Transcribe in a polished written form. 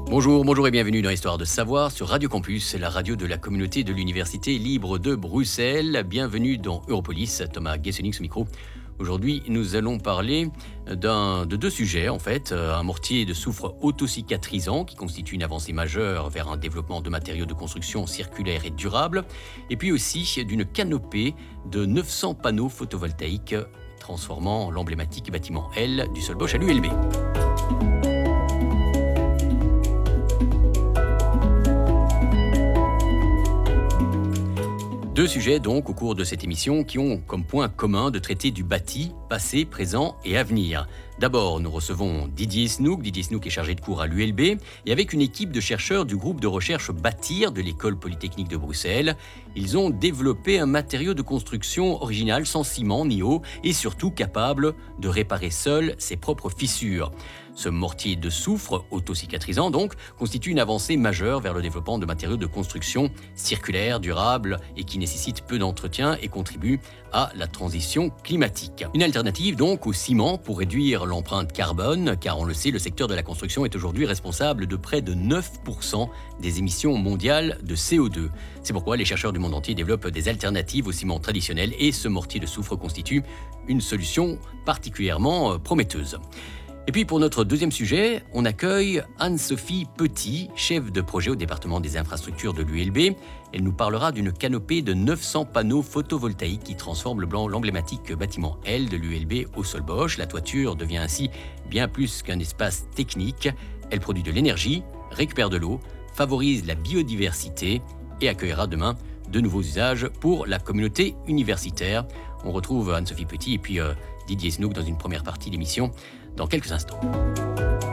Bonjour et bienvenue dans Histoire de Savoir sur Radio Campus, la radio de la communauté de l'Université libre de Bruxelles. Bienvenue dans Europolis, Thomas Gessenix au micro. Aujourd'hui, nous allons parler de deux sujets en fait. Un mortier de soufre autocicatrisant qui constitue une avancée majeure vers un développement de matériaux de construction circulaires et durables. Et puis aussi d'une canopée de 900 panneaux photovoltaïques transformant l'emblématique bâtiment L du Solbosch à l'ULB. Deux sujets donc au cours de cette émission qui ont comme point commun de traiter du bâti, passé, présent et avenir. D'abord, nous recevons Didier Snook. Didier Snook est chargé de cours à l'ULB et avec une équipe de chercheurs du groupe de recherche Bâtir de l'École Polytechnique de Bruxelles, ils ont développé un matériau de construction original sans ciment ni eau et surtout capable de réparer seul ses propres fissures. Ce mortier de soufre, autocicatrisant donc, constitue une avancée majeure vers le développement de matériaux de construction circulaires, durables et qui nécessitent peu d'entretien et contribuent à la transition climatique. Une alternative donc au ciment pour réduire l'empreinte carbone, car on le sait, le secteur de la construction est aujourd'hui responsable de près de 9% des émissions mondiales de CO2. C'est pourquoi les chercheurs du monde entier développent des alternatives au ciment traditionnel et ce mortier de soufre constitue une solution particulièrement prometteuse. Et puis pour notre deuxième sujet, on accueille Anne-Sophie Petit, chef de projet au département des infrastructures de l'ULB. Elle nous parlera d'une canopée de 900 panneaux photovoltaïques qui transforme l'emblématique bâtiment L de l'ULB au Solbosch. La toiture devient ainsi bien plus qu'un espace technique. Elle produit de l'énergie, récupère de l'eau, favorise la biodiversité et accueillera demain de nouveaux usages pour la communauté universitaire. On retrouve Anne-Sophie Petit et puis Didier Snook dans une première partie d'émission dans quelques instants.